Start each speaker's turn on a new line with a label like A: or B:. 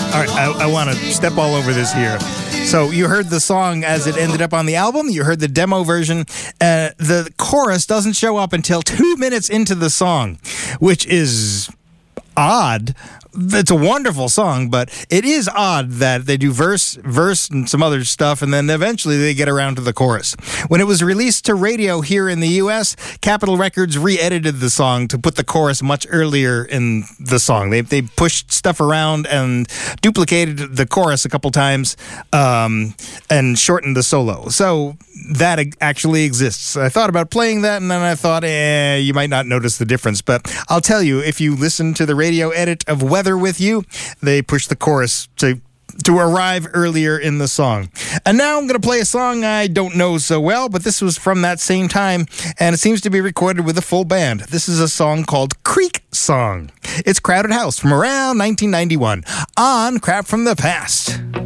A: All right, I want to step all over this here. So you heard the song as it ended up on the album. You heard the demo version. The chorus doesn't show up until 2 minutes into the song, which is odd. It's a wonderful song, but it is odd that they do verse, and some other stuff, and then eventually they get around to the chorus. When it was released to radio here in the U.S., Capitol Records re-edited the song to put the chorus much earlier in the song. They pushed stuff around and duplicated the chorus a couple times and shortened the solo. So that actually exists. I thought about playing that, and then I thought, you might not notice the difference. But I'll tell you, if you listen to the radio edit of Weather With You, they push the chorus to arrive earlier in the song. And now I'm going to play a song I don't know so well, but this was from that same time, and it seems to be recorded with a full band. This is a song called Creek Song. It's Crowded House from around 1991 on Crap from the Past.